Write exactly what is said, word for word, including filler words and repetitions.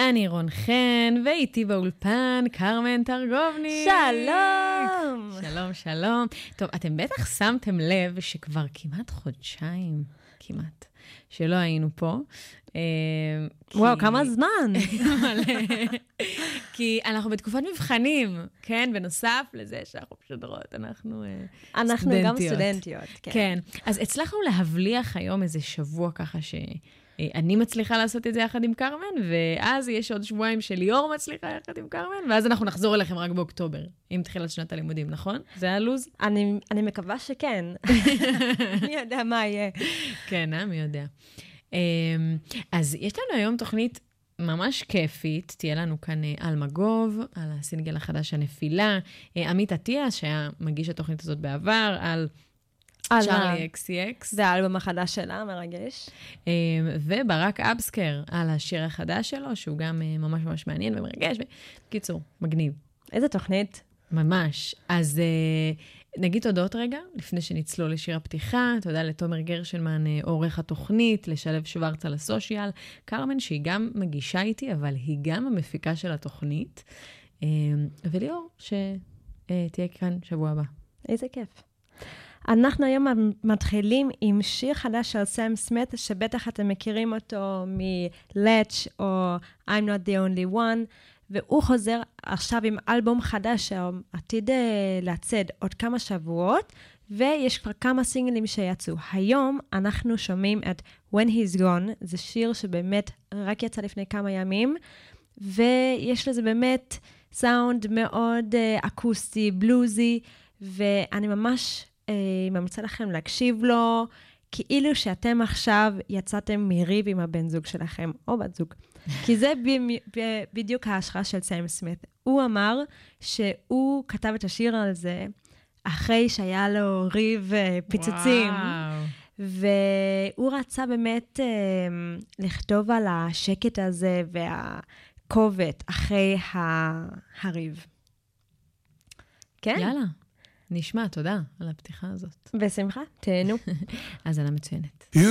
אני רון חן, ואיתי באולפן קרמן תרגובני. שלום! שלום, שלום. טוב, אתם בטח שמתם לב שכבר כמעט חודשיים, כמעט, שלא היינו פה. וואו, כי... כמה זמן. כי אנחנו בתקופת מבחנים, כן? בנוסף לזה שאנחנו משדרות, אנחנו אנחנו סטודנטיות. גם סטודנטיות, כן. כן. אז הצלחנו להבליח היום איזה שבוע ככה שאני מצליחה לעשות את זה יחד עם קרמן, ואז יש עוד שבועיים שליאור מצליחה יחד עם קרמן, ואז אנחנו נחזור אליכם רק באוקטובר, עם תחילת שנת הלימודים, נכון? זה הלוז? אני, אני מקווה שכן. מי יודע מה יהיה. כן, אה? מי יודע. אז יש לנו היום תוכנית ממש כיפית, תהיה לנו כאן אלמגוב, על הסינגל החדש הנפילה, עמית עטיה, שהיה מגיש התוכנית הזאת בעבר, על צ'ארלי אקסי אקס. זה האלבום החדש שלה, מרגש. וברק אבסקר, על השיר החדש שלו, שהוא גם ממש ממש מעניין ומרגש, בקיצור, מגניב. איזה תוכנית? ממש. אז נגיד תודות רגע, לפני שנצלול לשיר הפתיחה, תודה לתומר גרשלמן, עורך התוכנית, לשלב שוורץ על הסושיאל, קרמן שהיא גם מגישה איתי, אבל היא גם המפיקה של התוכנית, וליאור שתהיה כאן שבוע הבא. איזה כיף. אנחנו היום מתחילים עם שיר חדש של סם סמית, שבטח אתם מכירים אותו מ-Letch או I'm Not the Only One, והוא חוזר עכשיו עם אלבום חדש שעתיד לצאת עוד כמה שבועות, ויש כבר כמה סינגלים שיצאו. היום אנחנו שומעים את When He's Gone, זה שיר שבאמת רק יצא לפני כמה ימים, ויש לזה באמת סאונד מאוד אקוסטי, בלוזי, ואני ממש ממליצה לכם להקשיב לו, כאילו שאתם עכשיו יצאתם מריב עם הבן זוג שלכם, או בת זוג. כי זה ב- ב- בדיוק ההשראה של סם סמית. הוא אמר שהוא כתב את השיר על זה, אחרי שהיה לו ריב פיצוצים. וואו. והוא רצה באמת אה, לכתוב על השקט הזה והכובד אחרי הריב. כן? יאללה. נשמע, תודה על הפתיחה הזאת. בשמחה, תהנו. אז אני מצוינת.